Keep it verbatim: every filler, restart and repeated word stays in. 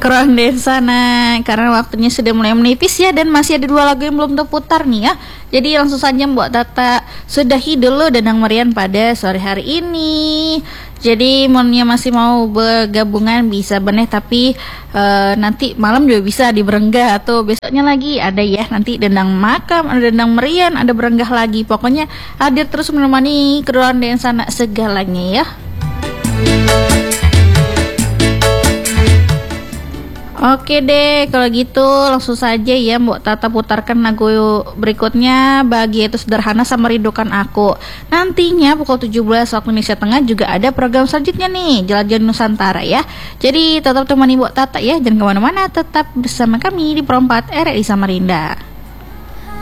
Keronde sana karena waktunya sudah mulai menipis ya, dan masih ada dua lagu yang belum terputar nih ya. Jadi langsung saja Mbok Tata sudahi dulu Danang Marian pada sore hari ini. Jadi monnya masih mau bergabungan bisa beneh, tapi uh, nanti malam juga bisa di Berenggah atau besoknya lagi ada ya, nanti Dendang Makam, ada Dendang Merian, ada Berenggah lagi. Pokoknya hadir terus menemani keronde sana segalanya ya. Oke deh, kalau gitu langsung saja ya Mbok Tata putarkan lagu berikutnya, Bahagia Itu Sederhana sama Rindukan Aku. Nantinya pukul tujuh belas waktu Indonesia Tengah juga ada program selanjutnya nih, Jalan-Jalan Nusantara ya. Jadi tetap temani Mbok Tata ya, jangan kemana-mana, tetap bersama kami di Perempat R R I Samarinda.